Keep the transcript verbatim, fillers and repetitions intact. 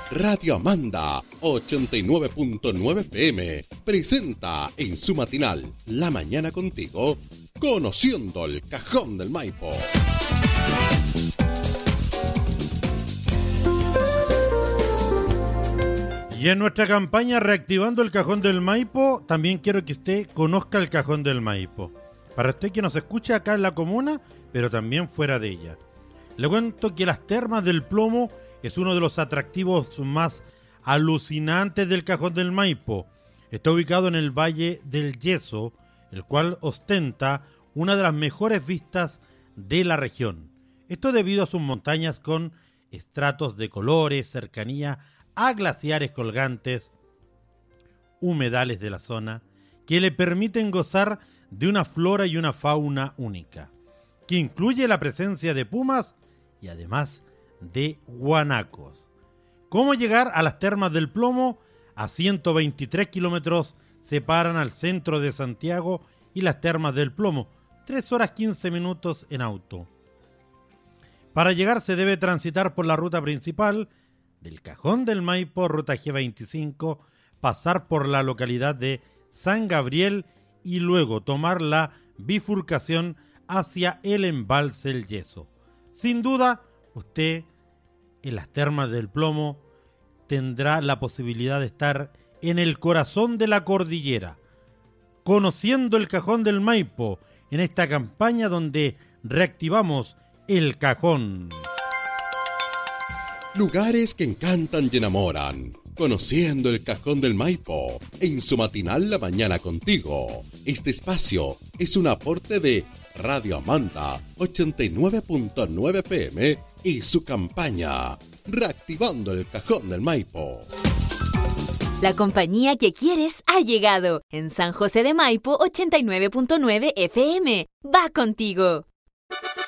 Radio Amanda ochenta y nueve punto nueve F M presenta en su matinal La Mañana Contigo, Conociendo el Cajón del Maipo. Y en nuestra campaña Reactivando el Cajón del Maipo, también quiero que usted conozca el Cajón del Maipo. Para usted que nos escuche acá en la comuna, pero también fuera de ella. Le cuento que las Termas del Plomo es uno de los atractivos más alucinantes del Cajón del Maipo. Está ubicado en el Valle del Yeso, el cual ostenta una de las mejores vistas de la región. Esto debido a sus montañas con estratos de colores, cercanía a glaciares colgantes, humedales de la zona, que le permiten gozar de una flora y una fauna única, que incluye la presencia de pumas y además de guanacos. ¿Cómo llegar a las Termas del Plomo? A ciento veintitrés kilómetros separan al centro de Santiago y las Termas del Plomo, tres horas quince minutos en auto. Para llegar se debe transitar por la ruta principal del Cajón del Maipo, ruta G veinticinco, pasar por la localidad de San Gabriel y luego tomar la bifurcación hacia el embalse El Yeso. Sin duda, usted en las Termas del Plomo tendrá la posibilidad de estar en el corazón de la cordillera, conociendo el Cajón del Maipo, en esta campaña donde reactivamos el cajón. Lugares que encantan y enamoran. Conociendo el Cajón del Maipo, en su matinal La Mañana Contigo. Este espacio es un aporte de Radio Amanda ochenta y nueve punto nueve F M y su campaña Reactivando el Cajón del Maipo. La compañía que quieres ha llegado. En San José de Maipo ochenta y nueve punto nueve F M. Va contigo.